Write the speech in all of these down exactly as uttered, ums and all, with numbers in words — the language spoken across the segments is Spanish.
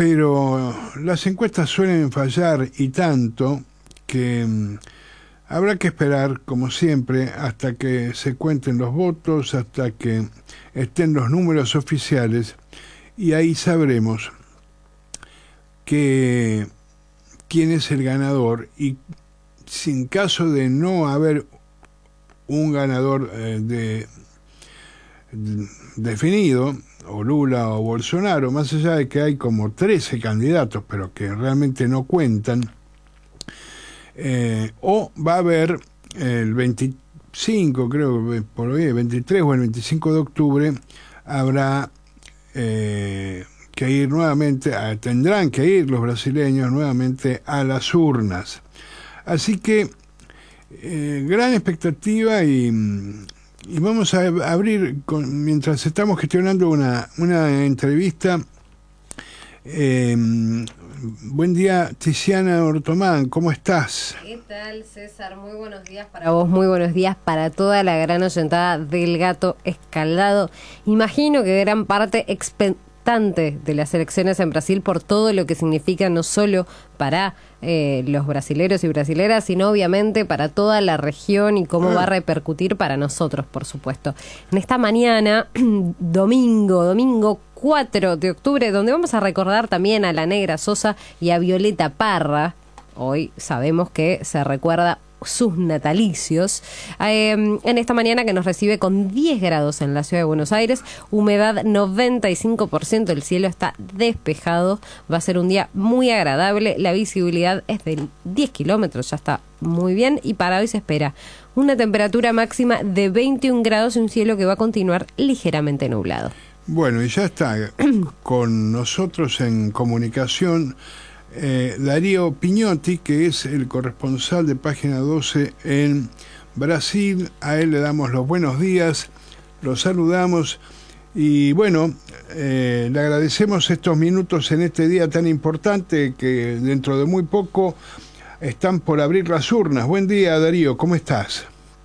pero las encuestas suelen fallar y tanto que mm, habrá que esperar, como siempre, hasta que se cuenten los votos, hasta que estén los números oficiales, y ahí sabremos que quién es el ganador, y sin caso de no haber un ganador eh, de, de, definido, o Lula o Bolsonaro, más allá de que hay como trece candidatos, pero que realmente no cuentan, eh, o va a haber el veinticinco, creo que por hoy, el veintitrés o el veinticinco de octubre, habrá eh, que ir nuevamente, a, tendrán que ir los brasileños nuevamente a las urnas. Así que eh, gran expectativa, y, y vamos a abrir, con, mientras estamos gestionando una, una entrevista. Eh, buen día, Tiziana Ortomán, ¿cómo estás? ¿Qué tal, César? Muy buenos días para vos, muy buenos días para toda la gran oyentada del Gato Escaldado. Imagino que gran parte expectante de las elecciones en Brasil por todo lo que significa no solo para eh, los brasileros y brasileras, sino obviamente para toda la región y cómo va a repercutir para nosotros, por supuesto. En esta mañana, domingo, domingo cuatro de octubre, donde vamos a recordar también a la Negra Sosa y a Violeta Parra. Hoy sabemos que se recuerda sus natalicios, eh, en esta mañana que nos recibe con diez grados en la ciudad de Buenos Aires, humedad noventa y cinco por ciento, el cielo está despejado, va a ser un día muy agradable, la visibilidad es de diez kilómetros, ya está muy bien, y para hoy se espera una temperatura máxima de veintiún grados y un cielo que va a continuar ligeramente nublado. Bueno, y ya está con nosotros en comunicación Eh, Darío Piñotti, que es el corresponsal de Página doce en Brasil. A él le damos los buenos días, lo saludamos y bueno, eh, le agradecemos estos minutos en este día tan importante que dentro de muy poco están por abrir las urnas. Buen día, Darío, ¿cómo estás?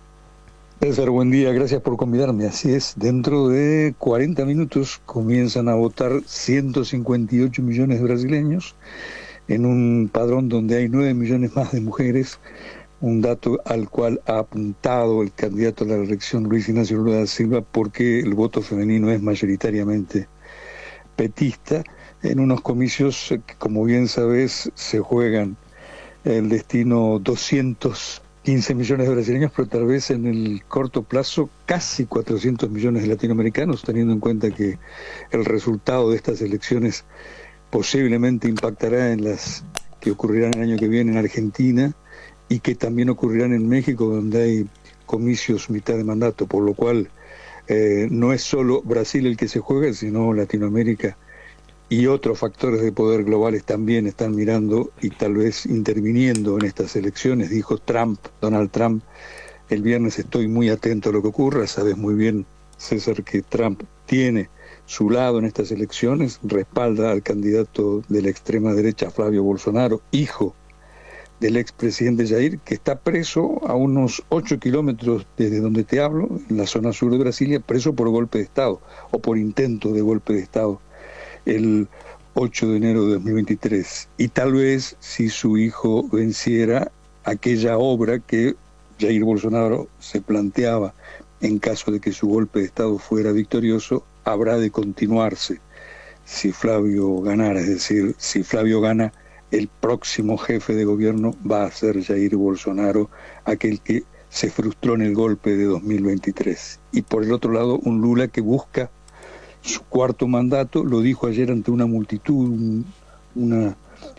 César, buen día, gracias por convidarme. Así es, dentro de cuarenta minutos comienzan a votar ciento cincuenta y ocho millones de brasileños en un padrón donde hay nueve millones más de mujeres, un dato al cual ha apuntado el candidato a la reelección Luis Ignacio Lula da Silva, porque el voto femenino es mayoritariamente petista, en unos comicios que, como bien sabes, se juegan el destino doscientos quince millones de brasileños, pero tal vez en el corto plazo casi cuatrocientos millones de latinoamericanos, teniendo en cuenta que el resultado de estas elecciones posiblemente impactará en las que ocurrirán el año que viene en Argentina y que también ocurrirán en México, donde hay comicios mitad de mandato, por lo cual eh, no es solo Brasil el que se juega, sino Latinoamérica y otros factores de poder globales también están mirando y tal vez interviniendo en estas elecciones. Dijo Trump, Donald Trump, el viernes: estoy muy atento a lo que ocurra. Sabes muy bien, César, que Trump tiene su lado en estas elecciones, respalda al candidato de la extrema derecha, Flavio Bolsonaro, hijo del expresidente Jair, que está preso a unos ocho kilómetros desde donde te hablo, en la zona sur de Brasilia, preso por golpe de Estado, o por intento de golpe de Estado, el ocho de enero de dos mil veintitrés. Y tal vez, si su hijo venciera aquella obra que Jair Bolsonaro se planteaba en caso de que su golpe de Estado fuera victorioso, habrá de continuarse si Flavio ganara. Es decir, si Flavio gana, el próximo jefe de gobierno va a ser Jair Bolsonaro, aquel que se frustró en el golpe de dos mil veintitrés. Y por el otro lado, un Lula que busca su cuarto mandato, lo dijo ayer ante una multitud, una,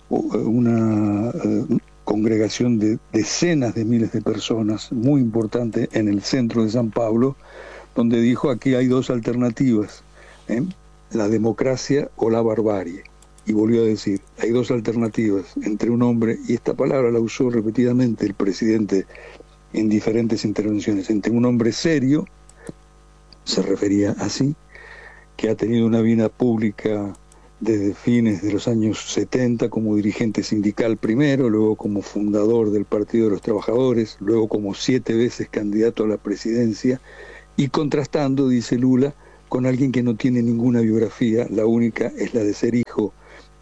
una uh, congregación de decenas de miles de personas, muy importante en el centro de San Pablo, donde dijo: aquí hay dos alternativas, ¿eh? la democracia o la barbarie. Y volvió a decir, hay dos alternativas entre un hombre, y esta palabra la usó repetidamente el presidente en diferentes intervenciones, entre un hombre serio, se refería así, que ha tenido una vida pública desde fines de los años setenta como dirigente sindical primero, luego como fundador del Partido de los Trabajadores, luego como siete veces candidato a la presidencia, y contrastando, dice Lula, con alguien que no tiene ninguna biografía, la única es la de ser hijo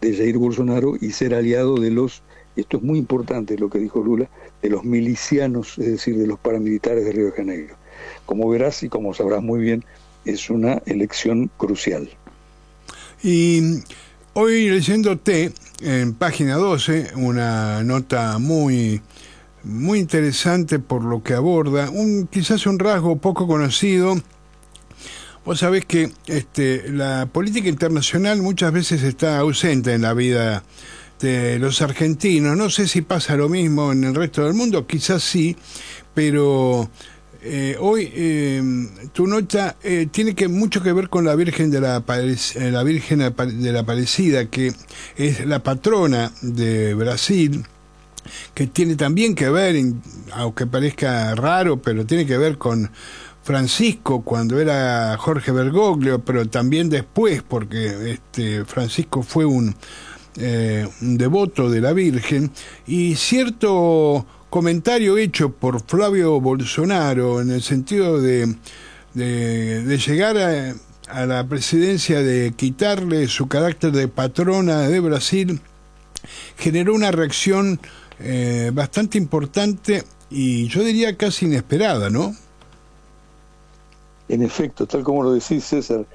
de Jair Bolsonaro y ser aliado de los, esto es muy importante lo que dijo Lula, de los milicianos, es decir, de los paramilitares de Río de Janeiro. Como verás y como sabrás muy bien, es una elección crucial. Y hoy leyéndote en página doce, una nota muy, muy interesante por lo que aborda, un quizás un rasgo poco conocido. Vos sabés que este, la política internacional muchas veces está ausente en la vida de los argentinos. No sé si pasa lo mismo en el resto del mundo, quizás sí, pero eh, hoy eh, tu nota eh, tiene que mucho que ver con la Virgen de la, la Virgen de la Aparecida, que es la patrona de Brasil, que tiene también que ver, aunque parezca raro, pero tiene que ver con Francisco cuando era Jorge Bergoglio, pero también después, porque este Francisco fue un, eh, un devoto de la Virgen, y cierto comentario hecho por Flavio Bolsonaro en el sentido de, de, de llegar a, a la presidencia, de quitarle su carácter de patrona de Brasil, generó una reacción eh, bastante importante y yo diría casi inesperada, ¿no? En efecto, tal como lo decís, César,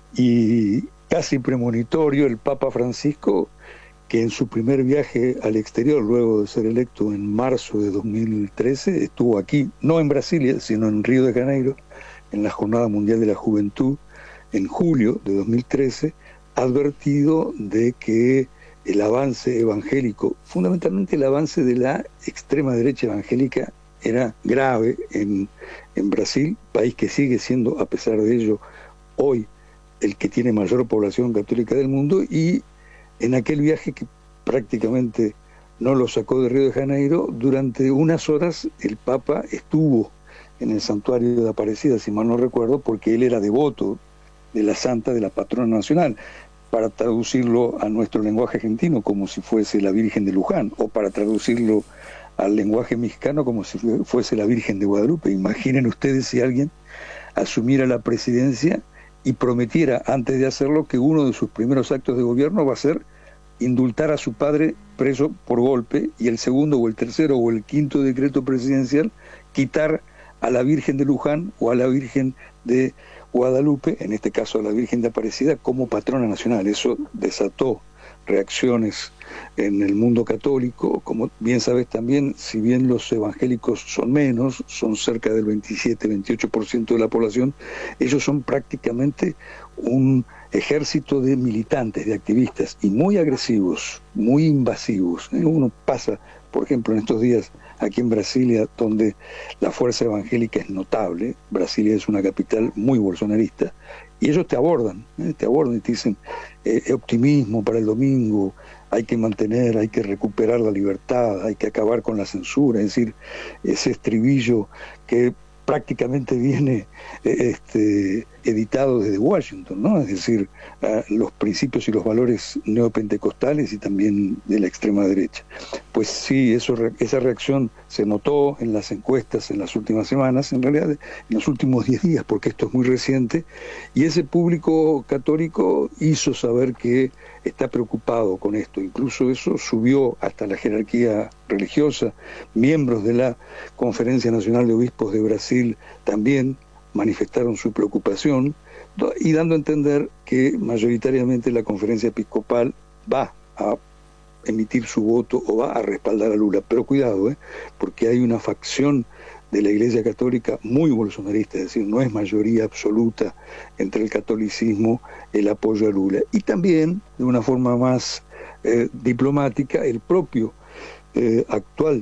y casi premonitorio, el Papa Francisco, que en su primer viaje al exterior, luego de ser electo en marzo de dos mil trece, estuvo aquí, no en Brasilia, sino en Río de Janeiro, en la Jornada Mundial de la Juventud, en julio de dos mil trece, advertido de que el avance evangélico, fundamentalmente el avance de la extrema derecha evangélica, era grave en, en Brasil, país que sigue siendo, a pesar de ello, hoy el que tiene mayor población católica del mundo, y en aquel viaje que prácticamente no lo sacó de Río de Janeiro, durante unas horas el Papa estuvo en el santuario de Aparecida, si mal no recuerdo, porque él era devoto de la santa, de la patrona nacional, para traducirlo a nuestro lenguaje argentino como si fuese la Virgen de Luján, o para traducirlo al lenguaje mexicano como si fuese la Virgen de Guadalupe. Imaginen ustedes si alguien asumiera la presidencia y prometiera antes de hacerlo que uno de sus primeros actos de gobierno va a ser indultar a su padre preso por golpe, y el segundo o el tercero o el quinto decreto presidencial quitar a la Virgen de Luján o a la Virgen de Guadalupe, en este caso a la Virgen de Aparecida, como patrona nacional. Eso desató reacciones en el mundo católico. Como bien sabes también, si bien los evangélicos son menos, son cerca del veintisiete, veintiocho por ciento de la población, ellos son prácticamente un ejército de militantes, de activistas, y muy agresivos, muy invasivos. Uno pasa, por ejemplo, en estos días aquí en Brasilia, donde la fuerza evangélica es notable. Brasilia es una capital muy bolsonarista, y ellos te abordan, ¿eh? te abordan y te dicen eh, optimismo para el domingo, hay que mantener, hay que recuperar la libertad, hay que acabar con la censura, es decir, ese estribillo que prácticamente viene eh, este, editado desde Washington, ¿no? Es decir, uh, los principios y los valores neopentecostales y también de la extrema derecha. Pues sí, eso, esa reacción se notó en las encuestas en las últimas semanas, en realidad en los últimos diez días, porque esto es muy reciente, y ese público católico hizo saber que está preocupado con esto. Incluso eso subió hasta la jerarquía religiosa. Miembros de la Conferencia Nacional de Obispos de Brasil también manifestaron su preocupación, y dando a entender que mayoritariamente la Conferencia Episcopal va a emitir su voto o va a respaldar a Lula. Pero cuidado, ¿eh? porque hay una facción de la Iglesia Católica muy bolsonarista, es decir, no es mayoría absoluta entre el catolicismo el apoyo a Lula. Y también, de una forma más eh, diplomática, el propio eh, actual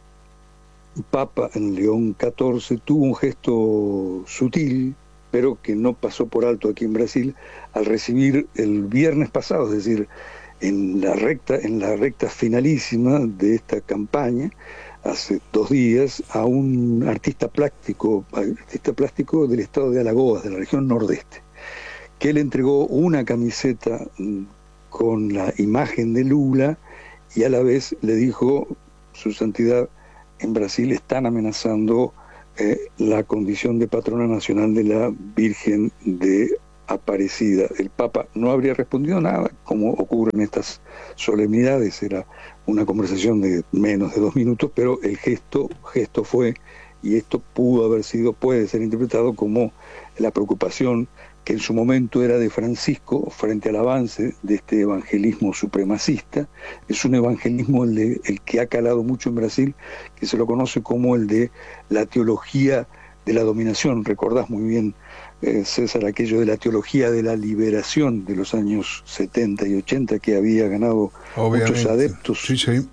Papa en León catorce tuvo un gesto sutil, pero que no pasó por alto aquí en Brasil, al recibir el viernes pasado, es decir, en la recta, en la recta finalísima de esta campaña, hace dos días, a un artista plástico, artista plástico del estado de Alagoas, de la región nordeste, que le entregó una camiseta con la imagen de Lula, y a la vez le dijo: su santidad, en Brasil están amenazando eh, la condición de patrona nacional de la Virgen de Aparecida. El Papa no habría respondido nada, como ocurre en estas solemnidades, era una conversación de menos de dos minutos, pero el gesto, gesto fue, y esto pudo haber sido, puede ser interpretado como la preocupación que en su momento era de Francisco frente al avance de este evangelismo supremacista. Es un evangelismo el, de, el que ha calado mucho en Brasil, que se lo conoce como el de la teología de la dominación. Recordás muy bien, eh, César, aquello de la teología de la liberación de los años setenta y ochenta, que había ganado Obviamente. muchos adeptos. Sí, sí.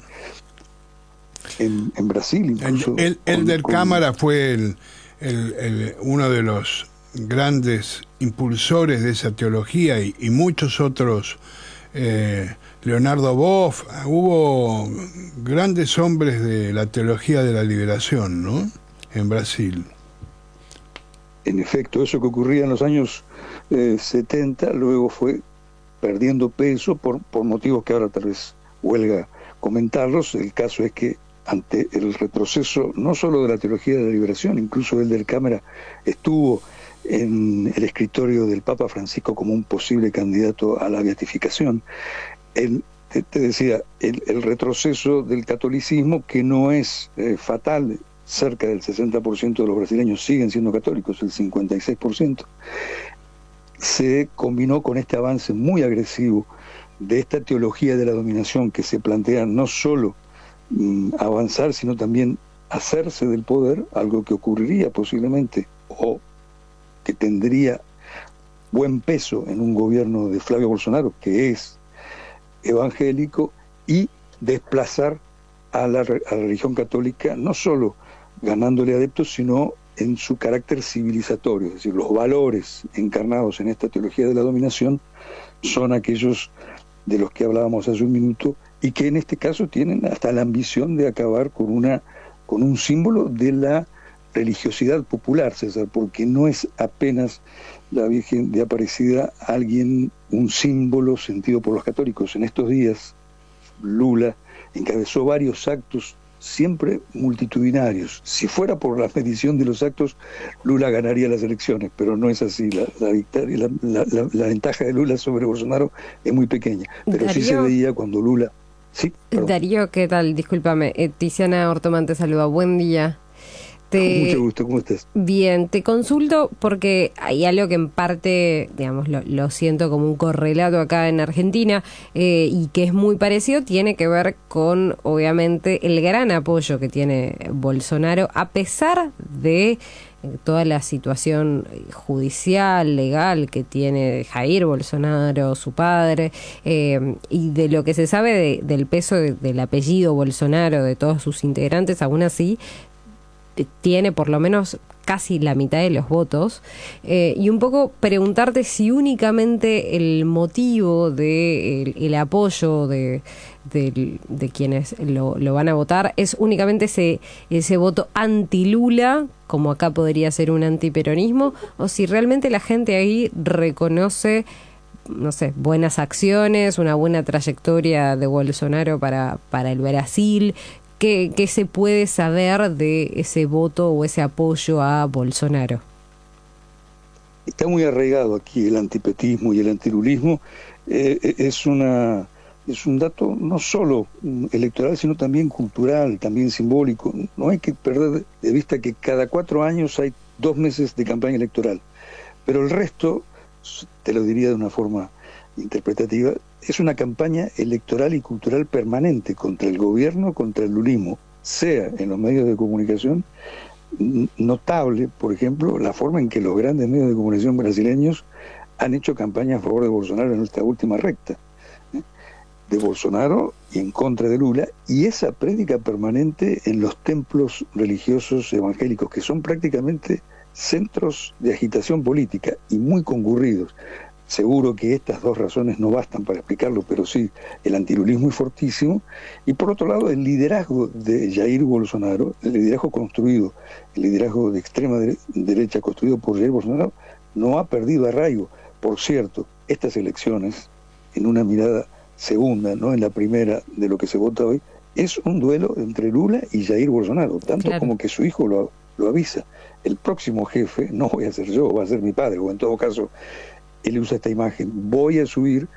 En, en Brasil incluso. El, el, el con, del con... Cámara fue el, el, el, uno de los grandes impulsores de esa teología, y, y muchos otros, eh, Leonardo Boff, hubo grandes hombres de la teología de la liberación, ¿no?, en Brasil. En efecto, eso que ocurría en los años eh, setenta luego fue perdiendo peso por, por motivos que ahora tal vez huelga comentarlos. El caso es que ante el retroceso no solo de la teología de la liberación, incluso el del Cámara estuvo en el escritorio del Papa Francisco como un posible candidato a la beatificación. El, te, te decía, el, el retroceso del catolicismo, que no es eh, fatal, cerca del sesenta por ciento de los brasileños siguen siendo católicos, el cincuenta y seis por ciento, se combinó con este avance muy agresivo de esta teología de la dominación, que se plantea no solo mm, avanzar, sino también hacerse del poder, algo que ocurriría posiblemente, o que tendría buen peso en un gobierno de Flavio Bolsonaro, que es evangélico, y desplazar a la, a la religión católica, no solo ganándole adeptos, sino en su carácter civilizatorio. Es decir, los valores encarnados en esta teología de la dominación son aquellos de los que hablábamos hace un minuto, y que en este caso tienen hasta la ambición de acabar con una con un símbolo de la religiosidad popular, César, porque no es apenas la Virgen de Aparecida alguien, un símbolo sentido por los católicos. En estos días Lula encabezó varios actos siempre multitudinarios. Si fuera por la medición de los actos, Lula ganaría las elecciones, pero no es así. La, la, victoria, la, la, la, la ventaja de Lula sobre Bolsonaro es muy pequeña, pero Darío, sí se veía cuando Lula... Sí, Darío, ¿qué tal? Discúlpame, eh, Tiziana Ortomán te saluda, buen día. Te... Mucho gusto, ¿cómo estás? Bien, te consulto porque hay algo que en parte, digamos, lo, lo siento como un correlato acá en Argentina, eh, y que es muy parecido, tiene que ver con, obviamente, el gran apoyo que tiene Bolsonaro, a pesar de toda la situación judicial, legal que tiene Jair Bolsonaro, su padre, eh, y de lo que se sabe de, del peso de, del apellido Bolsonaro, de todos sus integrantes. Aún así tiene por lo menos casi la mitad de los votos, eh, y un poco preguntarte si únicamente el motivo de el, el apoyo de, de, de quienes lo, lo van a votar es únicamente ese, ese voto anti-Lula, como acá podría ser un antiperonismo, o si realmente la gente ahí reconoce, no sé, buenas acciones, una buena trayectoria de Bolsonaro para, para el Brasil. ¿Qué, ¿Qué se puede saber de ese voto o ese apoyo a Bolsonaro? Está muy arraigado aquí el antipetismo y el antilulismo. Eh, es, una, es un dato no solo electoral, sino también cultural, también simbólico. No hay que perder de vista que cada cuatro años hay dos meses de campaña electoral, pero el resto, te lo diría de una forma interpretativa, es una campaña electoral y cultural permanente contra el gobierno, contra el lulismo, sea en los medios de comunicación. Notable, por ejemplo, la forma en que los grandes medios de comunicación brasileños han hecho campaña a favor de Bolsonaro en esta última recta, ¿eh? de Bolsonaro y en contra de Lula, y esa prédica permanente en los templos religiosos evangélicos, que son prácticamente centros de agitación política y muy concurridos. Seguro que estas dos razones no bastan para explicarlo, pero sí, el antilulismo es fortísimo, y por otro lado el liderazgo de Jair Bolsonaro, el liderazgo construido, el liderazgo de extrema derecha construido por Jair Bolsonaro, no ha perdido arraigo. Por cierto, estas elecciones, en una mirada segunda, no en la primera de lo que se vota hoy, es un duelo entre Lula y Jair Bolsonaro, tanto claro. como que su hijo lo, lo avisa. El próximo jefe no voy a ser yo, va a ser mi padre, o en todo caso él usa esta imagen: voy a subir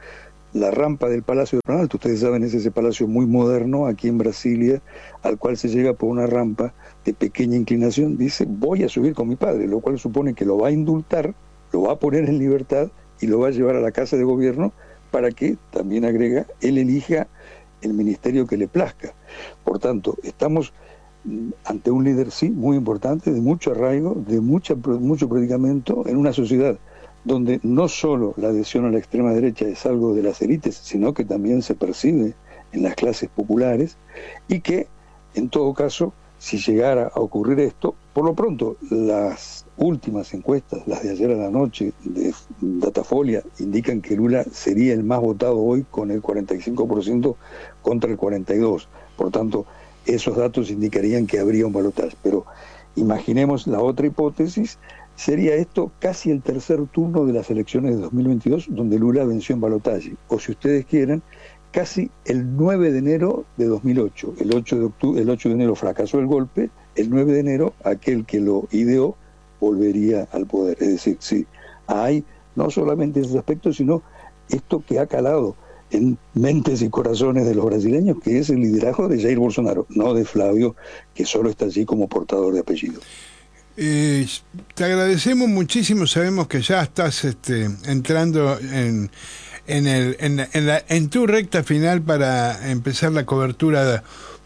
la rampa del Palacio de Planalto. Ustedes saben, es ese palacio muy moderno aquí en Brasilia, al cual se llega por una rampa de pequeña inclinación. Dice, voy a subir con mi padre, lo cual supone que lo va a indultar, lo va a poner en libertad y lo va a llevar a la Casa de Gobierno para que, también agrega, él elija el ministerio que le plazca. Por tanto, estamos ante un líder, sí, muy importante, de mucho arraigo, de mucha, mucho predicamento en una sociedad donde no solo la adhesión a la extrema derecha es algo de las élites, sino que también se percibe en las clases populares, y que, en todo caso, si llegara a ocurrir esto, por lo pronto, las últimas encuestas, las de ayer a la noche de Datafolia, indican que Lula sería el más votado hoy con el cuarenta y cinco por ciento contra el cuarenta y dos por ciento. Por tanto, esos datos indicarían que habría un balotaje. Pero imaginemos la otra hipótesis, sería esto casi el tercer turno de las elecciones de dos mil veintidós, donde Lula venció en balotaje. O si ustedes quieren, casi el nueve de enero de dos mil ocho. El ocho de octubre, el ocho de enero fracasó el golpe, el nueve de enero aquel que lo ideó volvería al poder. Es decir, sí, hay no solamente esos aspectos, sino esto que ha calado en mentes y corazones de los brasileños, que es el liderazgo de Jair Bolsonaro, no de Flavio, que solo está allí como portador de apellido. Eh, te agradecemos muchísimo, sabemos que ya estás este, entrando en, en, el, en, en, la, en tu recta final para empezar la cobertura de,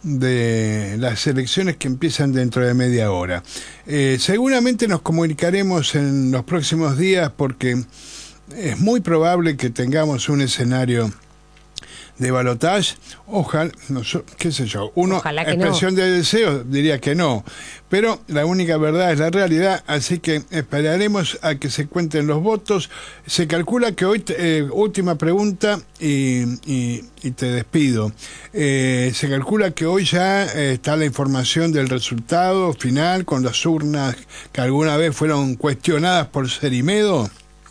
de las elecciones que empiezan dentro de media hora. Eh, seguramente nos comunicaremos en los próximos días porque es muy probable que tengamos un escenario de balotaje. Ojalá, no, qué sé yo, uno, expresión no. de deseo, diría que no, pero la única verdad es la realidad, así que esperaremos a que se cuenten los votos. Se calcula que hoy, eh, última pregunta y, y, y te despido, eh, se calcula que hoy ya eh, está la información del resultado final con las urnas que alguna vez fueron cuestionadas por Cerimedo.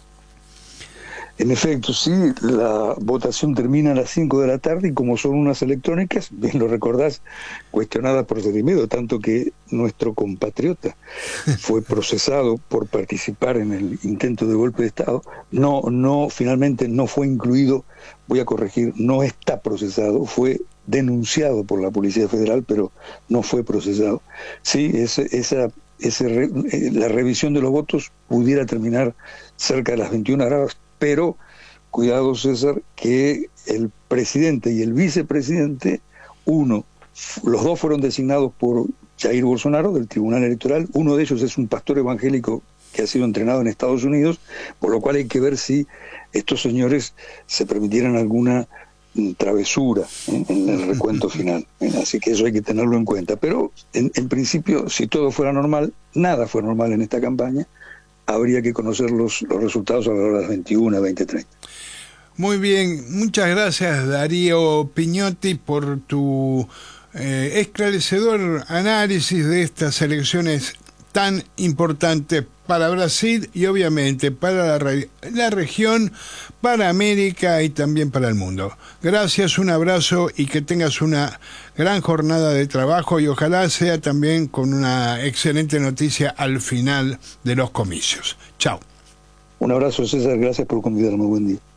En efecto, sí, la votación termina a las cinco de la tarde y como son unas electrónicas, bien lo recordás, cuestionadas por Cerimedo, tanto que nuestro compatriota fue procesado por participar en el intento de golpe de Estado. No, no, finalmente no fue incluido, voy a corregir, no está procesado, fue denunciado por la Policía Federal, pero no fue procesado. Sí, ese, esa, ese, la revisión de los votos pudiera terminar cerca de las veintiuna horas, pero cuidado, César, que el presidente y el vicepresidente, uno, los dos fueron designados por Jair Bolsonaro del Tribunal Electoral, uno de ellos es un pastor evangélico que ha sido entrenado en Estados Unidos, por lo cual hay que ver si estos señores se permitieran alguna travesura en, en el recuento final. Así que eso hay que tenerlo en cuenta. Pero en, en principio, si todo fuera normal, nada fue normal en esta campaña, habría que conocer los, los resultados a la hora de las veintiuna, veinte, treinta. Muy bien, muchas gracias Darío Piñotti por tu eh, esclarecedor análisis de estas elecciones tan importantes para Brasil y obviamente para la, re la región, para América y también para el mundo. Gracias, un abrazo y que tengas una gran jornada de trabajo y ojalá sea también con una excelente noticia al final de los comicios. Chao. Un abrazo, César, gracias por convidarme, buen día.